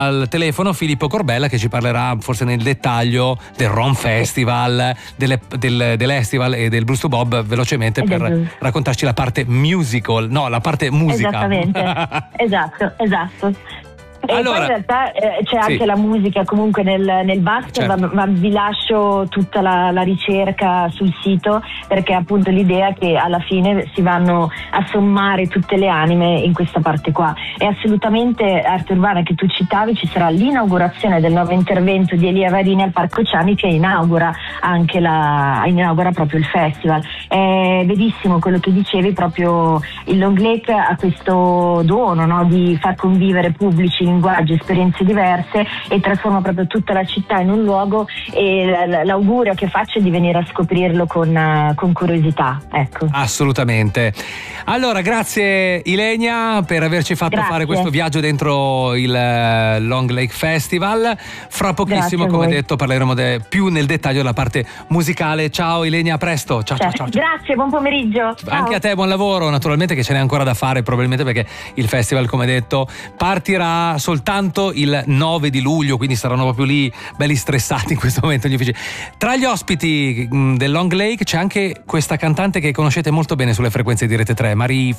al telefono Filippo Corbella, che ci parlerà forse nel dettaglio del Ron Festival, dell'Estival e del Blues to Bob velocemente per raccontarci la parte musical, no, la parte musica. Esattamente, esatto. E allora, poi in realtà c'è anche la musica comunque nel master, certo. ma vi lascio tutta la ricerca sul sito, perché appunto l'idea è che alla fine si vanno a sommare tutte le anime in questa parte qua. E assolutamente, Arte Urbana, che tu citavi, ci sarà l'inaugurazione del nuovo intervento di Elia Varini al Parco Ciani, che inaugura proprio il festival. È verissimo quello che dicevi, proprio il Long Lake ha questo dono, no, di far convivere pubblici, linguaggi, esperienze diverse, e trasforma proprio tutta la città in un luogo, e l'augurio che faccio è di venire a scoprirlo con curiosità, ecco. Assolutamente. Allora, grazie Ilenia per averci fatto fare questo viaggio dentro il Long Lake Festival. Fra pochissimo, come detto, parleremo più nel dettaglio della parte musicale. Ciao Ilenia, a presto. Ciao. Grazie, buon pomeriggio. Ciao. Anche a te, buon lavoro. Naturalmente che ce n'è ancora da fare, probabilmente, perché il festival, come detto, partirà soltanto il 9 di luglio, quindi saranno proprio lì belli stressati in questo momento gli uffici. Tra gli ospiti del Long Lake c'è anche questa cantante che conoscete molto bene sulle frequenze di Rete 3, Marie